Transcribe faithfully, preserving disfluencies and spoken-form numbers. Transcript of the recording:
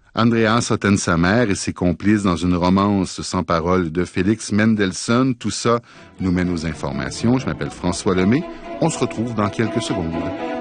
Andreas Ottensamer et ses complices dans une romance sans parole de Félix Mendelssohn. Tout ça nous mène aux informations. Je m'appelle François Lemay. On se retrouve dans quelques secondes.